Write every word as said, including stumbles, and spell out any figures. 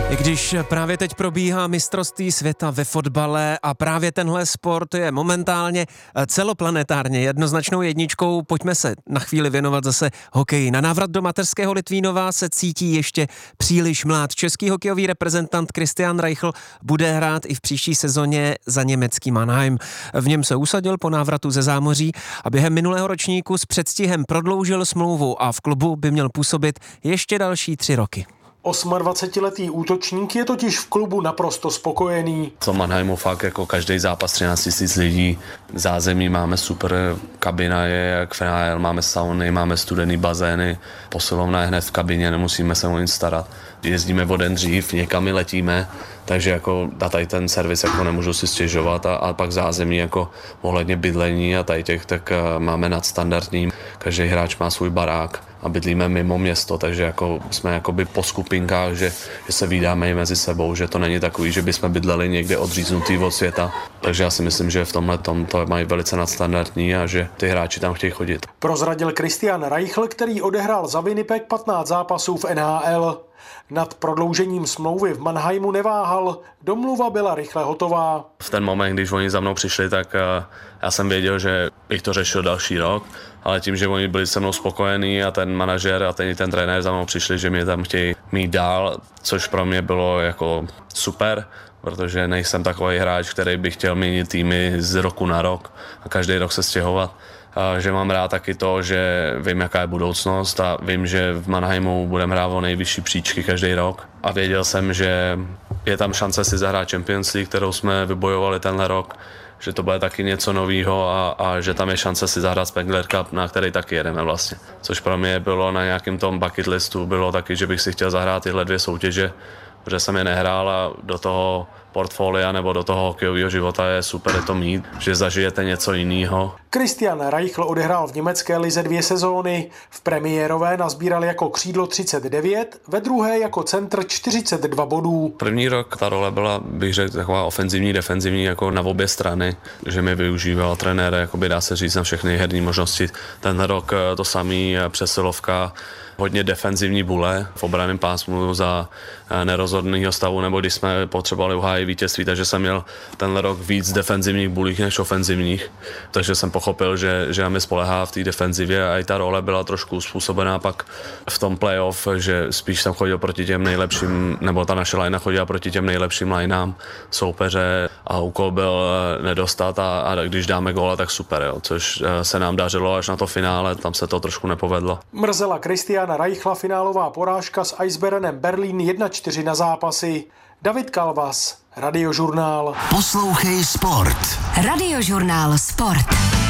I když právě teď probíhá mistrovství světa ve fotbale a právě tenhle sport je momentálně celoplanetárně jednoznačnou jedničkou, pojďme se na chvíli věnovat zase hokeji. Na návrat do mateřského Litvínova se cítí ještě příliš mlád. Český hokejový reprezentant Christian Reichel bude hrát i v příští sezóně za německý Mannheim. V něm se usadil po návratu ze zámoří a během minulého ročníku s předstihem prodloužil smlouvu a v klubu by měl působit ještě další tři roky. dvacetiosmiletý útočník je totiž v klubu naprosto spokojený. V Mannheimu fakt jako každý zápas třináct tisíc lidí, zázemí máme super, kabina je jak v N H L, máme sauny, máme studený bazény, posilovna je hned v kabině, nemusíme se o nic starat. Jezdíme o den dřív, někam letíme, takže jako na tady ten servis jako nemůžu si stěžovat a, a pak zázemí jako ohledně bydlení a tady těch, tak máme nadstandardní. Každý hráč má svůj barák a bydlíme mimo město, takže jako jsme jakoby po skupinkách, že, že se vídáme i mezi sebou, že to není takový, že bychom bydleli někde odříznutý od světa. Takže já si myslím, že v tomhle tom to mají velice nadstandardní a že ty hráči tam chtějí chodit. Prozradil Christian Reichel, který odehrál za Winnipeg patnáct zápasů v N H L. Nad prodloužením smlouvy v Mannheimu neváhal, domluva byla rychle hotová. V ten moment, když oni za mnou přišli, tak já jsem věděl, že bych to řešil další rok, ale tím, že oni byli se mnou spokojení a ten manažer a ten, ten trenér za mnou přišli, že mě tam chtějí mít dál, což pro mě bylo jako super, protože nejsem takový hráč, který by chtěl měnit týmy z roku na rok a každý rok se stěhovat. A že mám rád taky to, že vím, jaká je budoucnost a vím, že v Mannheimu budeme hrát o nejvyšší příčky každý rok. A věděl jsem, že je tam šance si zahrát Champions League, kterou jsme vybojovali tenhle rok, že to bude taky něco novýho a, a že tam je šance si zahrát Spengler Cup, na který taky jedeme vlastně. Což pro mě bylo na nějakém tom bucket listu, bylo taky, že bych si chtěl zahrát tyhle dvě soutěže, protože jsem je nehrál a do toho portfolia nebo do toho hokejového života je super to mít, že zažijete něco jiného. Christian Reichel odehrál v německé lize dvě sezóny. V premiérové nazbíral jako křídlo třicet devět, ve druhé jako centr čtyřicet dva bodů. První rok ta role byla, bych řekl, taková ofenzivní, defenzivní jako na obě strany, že mi využíval trenér, jakoby dá se říct na všechny herní možnosti. Ten rok to samý přesilovka, hodně defenzivní bule v obranném pásmu za nerozhodného stavu, nebo když jsme potřebovali uhájit vítězství, takže jsem měl tenhle rok víc defenzivních bulích než ofenzivních. Takže jsem pochopil, že, že mi spolehá v té defenzivě a i ta role byla trošku způsobená pak v tom playoff, že spíš jsem chodil proti těm nejlepším, nebo ta naše linea chodila proti těm nejlepším lineám soupeře a úkol byl nedostat a, a když dáme góla, tak super, jo, což se nám dařilo až na to finále, tam se to trošku nepovedlo. Mrzela Christiana Reichla finálová porážka s Eisbärenem Berlín jedna čtyři na zápasy. David Kalvas, Radiožurnál. Poslouchej sport. Radiožurnál Sport.